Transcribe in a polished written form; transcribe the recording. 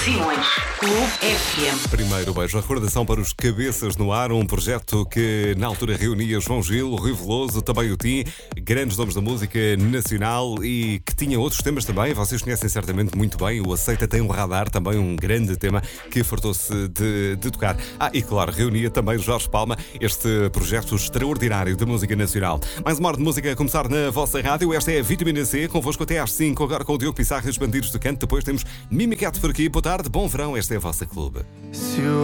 Simões, Clube FM. Primeiro beijo, a recordação para os Cabeças no Ar, um projeto que na altura reunia João Gil, Rui Veloso, também o Tim, grandes nomes da música nacional e que tinha outros temas também. Vocês conhecem certamente muito bem. O Aceita tem um radar, também um grande tema que fartou-se de tocar. E claro, reunia também Jorge Palma, este projeto extraordinário de música nacional. Mais uma hora de música a começar na vossa rádio. Esta é a Vitamina C, convosco até às 5, agora com o Diogo Pissarro e os Bandidos do Canto. Depois temos Mimicat por aqui. Boa tarde, bom verão, esta é a vossa clube.